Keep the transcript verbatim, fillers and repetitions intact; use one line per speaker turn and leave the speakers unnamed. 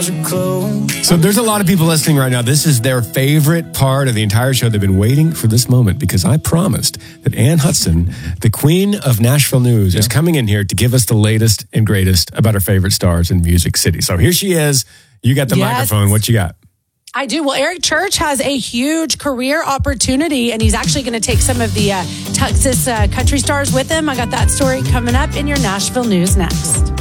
walls are closed.
So there's a lot of people listening right now. This is their favorite part of the entire show. They've been waiting for this moment because I promised that Ann Hudson, the queen of Nashville news, yeah. is coming in here to give us the latest and greatest about her favorite stars in Music City. So here she is. You got the yes. microphone. What you got?
I do. Well, Eric Church has a huge career opportunity, and he's actually going to take some of the uh, Texas uh, country stars with him. I got that story coming up in your Nashville news next.